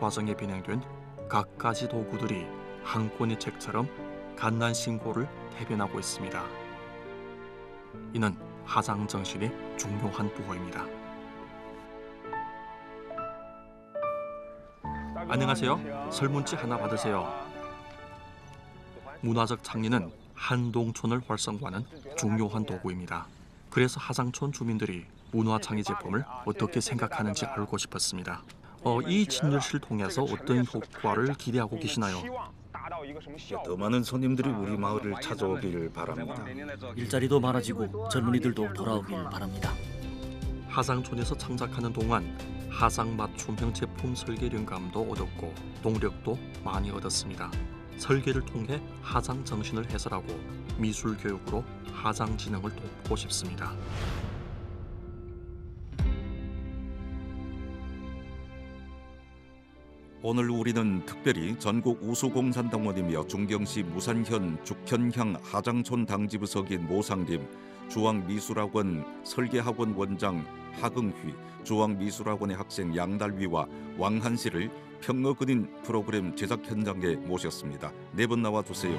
과정에 변형된 갖가지 도구들이 한 권의 책처럼 갓난 신고를 대변하고 있습니다. 이는 하장 정신의 중요한 부호입니다. 안녕하세요. 설문지 하나 받으세요. 문화적 창리는 한 농촌을 활성화하는 중요한 도구입니다. 그래서 하장촌 주민들이 문화창의 제품을 어떻게 생각하는지 알고 싶었습니다. 이 진열실 통해서 어떤 효과를 기대하고 계시나요? 더 많은 손님들이 우리 마을을 찾아오길 바랍니다. 일자리도 많아지고 젊은이들도 돌아오길 바랍니다. 하장촌에서 창작하는 동안 하장 맞춤형 제품 설계 영감도 얻었고 동력도 많이 얻었습니다. 설계를 통해 하장 정신을 해설하고 미술 교육으로 하장 진흥을 돕고 싶습니다. 오늘 우리는 특별히 전국 우수공산당원이며 중경시 무산현 죽현향 하장촌 당지부 석인 모상림, 중앙미술학원 설계학원 원장 하긍휘, 중앙미술학원의 학생 양달위와 왕한씨를 평어 그린 프로그램 제작 현장에 모셨습니다. 네 분 나와주세요.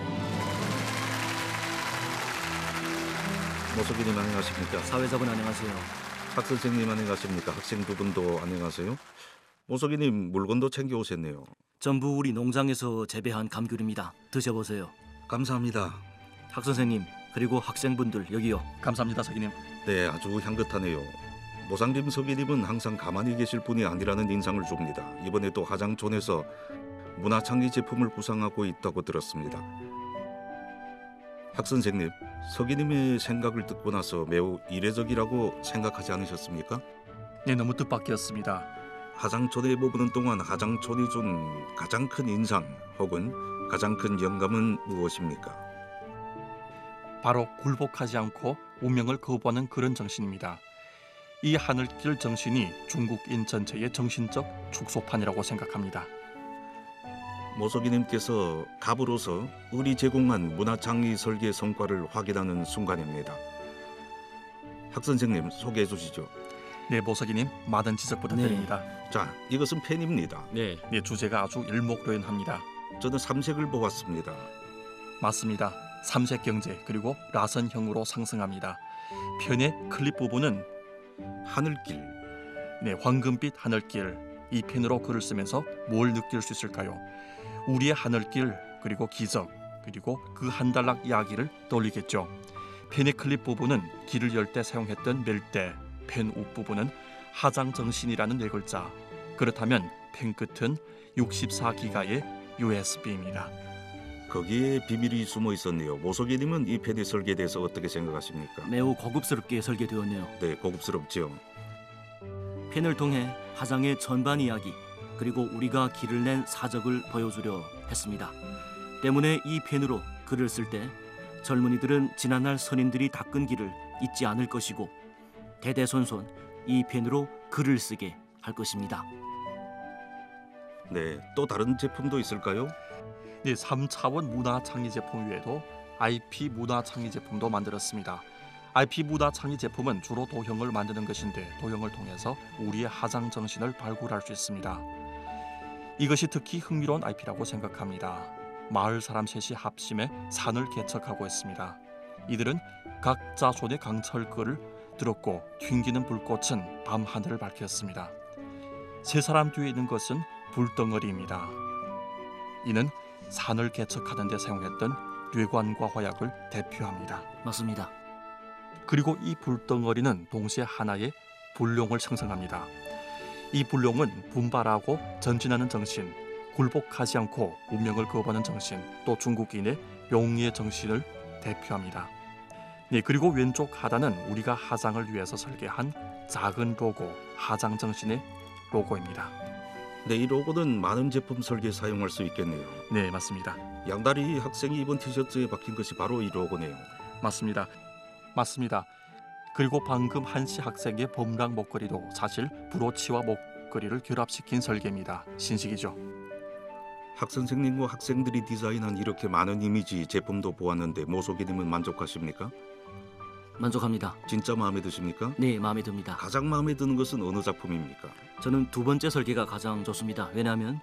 모석이님 안녕하십니까? 사회자분 안녕하세요. 학 선생님 안녕하십니까? 학생 두 분도 안녕하세요. 모석이님 물건도 챙겨오셨네요. 전부 우리 농장에서 재배한 감귤입니다. 드셔보세요. 감사합니다. 학 선생님 그리고 학생분들 여기요. 감사합니다, 서기님. 네, 아주 향긋하네요. 모상림 서기님은 항상 가만히 계실 분이 아니라는 인상을 줍니다. 이번에도 하장촌에서 문화창의 제품을 구상하고 있다고 들었습니다. 학 선생님, 서기님의 생각을 듣고 나서 매우 이례적이라고 생각하지 않으셨습니까? 네, 너무 뜻밖이었습니다. 하장촌에 머무는 동안 하장촌이 준 가장 큰 인상 혹은 가장 큰 영감은 무엇입니까? 바로 굴복하지 않고 운명을 거부하는 그런 정신입니다. 이 하늘길 정신이 중국인 전체의 정신적 축소판이라고 생각합니다. 모석이님께서 갑으로서 을이 제공한 문화창의 설계 성과를 확인하는 순간입니다. 학 선생님 소개해 주시죠. 네, 모석이님 많은 지적 부탁드립니다. 자, 이것은 펜입니다. 네, 주제가 아주 일목요연합니다. 저는 삼색을 보았습니다. 맞습니다. 삼색 경제 그리고 라선형으로 상승합니다. 편의 클립 부분은 하늘길, 황금빛 하늘길. 이 펜으로 글을 쓰면서 뭘 느낄 수 있을까요? 우리의 하늘길 그리고 기적 그리고 그 한 단락 이야기를 떠올리겠죠. 펜의 클립 부분은 길을 열 때 사용했던 멜대, 펜 웃부분은 하장정신이라는 네 글자. 그렇다면 펜 끝은 64기가의 USB입니다. 거기에 비밀이 숨어 있었네요. 모석이님은 이 펜의 설계에 대해서 어떻게 생각하십니까? 매우 고급스럽게 설계되었네요. 네, 고급스럽죠. 펜을 통해 하장의 전반 이야기 그리고 우리가 길을 낸 사적을 보여주려 했습니다. 때문에 이 펜으로 글을 쓸 때 젊은이들은 지난날 선인들이 닦은 길을 잊지 않을 것이고 대대손손 이 펜으로 글을 쓰게 할 것입니다. 네, 또 다른 제품도 있을까요? 네, 3차원 문화창의 제품 외에도 IP 문화창의 제품도 만들었습니다. IP 문화창의 제품은 주로 도형을 만드는 것인데 도형을 통해서 우리의 하장 정신을 발굴할 수 있습니다. 이것이 특히 흥미로운 IP라고 생각합니다. 마을 사람 셋이 합심해 산을 개척하고 있습니다. 이들은 각자 손에 강철글을 들었고 튕기는 불꽃은 밤 하늘을 밝혔습니다. 세 사람 뒤에 있는 것은 불덩어리입니다. 이는 산을 개척하는 데 사용했던 뇌관과 화약을 대표합니다. 맞습니다. 그리고 이 불덩어리는 동시에 하나의 불룡을 생성합니다. 이 불룡은 분발하고 전진하는 정신, 굴복하지 않고 운명을 거부하는 정신, 또 중국인의 용의의 정신을 대표합니다. 네, 그리고 왼쪽 하단은 우리가 하장을 위해서 설계한 작은 로고, 하장 정신의 로고입니다. 네, 이 로고는 많은 제품 설계에 사용할 수 있겠네요. 네, 맞습니다. 양다리 학생이 입은 티셔츠에 박힌 것이 바로 이 로고네요. 맞습니다. 그리고 방금 한시 학생의 범랑 목걸이도 사실 브로치와 목걸이를 결합시킨 설계입니다. 신식이죠. 학 선생님과 학생들이 디자인한 이렇게 많은 이미지 제품도 보았는데 모석이님은 만족하십니까? 만족합니다. 진짜 마음에 드십니까? 네, 마음에 듭니다. 가장 마음에 드는 것은 어느 작품입니까? 저는 두 번째 설계가 가장 좋습니다. 왜냐하면